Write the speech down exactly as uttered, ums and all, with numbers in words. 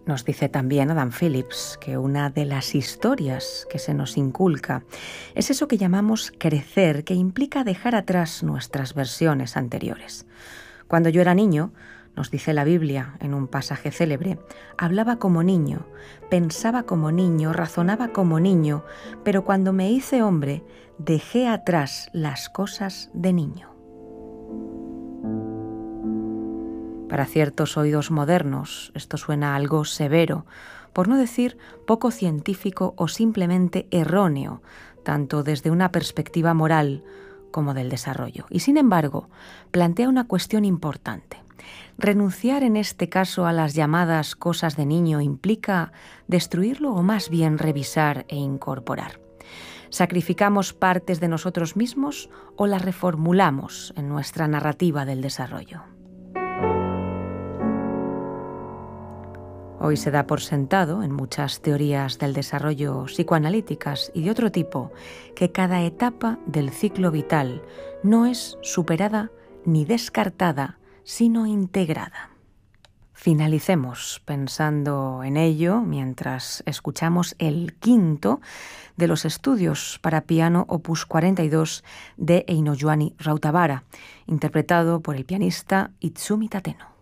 Nos dice también Adam Phillips que una de las historias que se nos inculca es eso que llamamos crecer, que implica dejar atrás nuestras versiones anteriores. Cuando yo era niño, nos dice la Biblia en un pasaje célebre, hablaba como niño, pensaba como niño, razonaba como niño, pero cuando me hice hombre, dejé atrás las cosas de niño. Para ciertos oídos modernos, esto suena algo severo, por no decir poco científico o simplemente erróneo, tanto desde una perspectiva moral como del desarrollo. Y sin embargo, plantea una cuestión importante. ¿Renunciar en este caso a las llamadas cosas de niño implica destruirlo o más bien revisar e incorporar? ¿Sacrificamos partes de nosotros mismos o las reformulamos en nuestra narrativa del desarrollo? Hoy se da por sentado, en muchas teorías del desarrollo psicoanalíticas y de otro tipo, que cada etapa del ciclo vital no es superada ni descartada, sino integrada. Finalicemos pensando en ello mientras escuchamos el quinto de los estudios para piano opus cuarenta y dos de Eino Juhani Rautavaara, interpretado por el pianista Itsumi Tateno.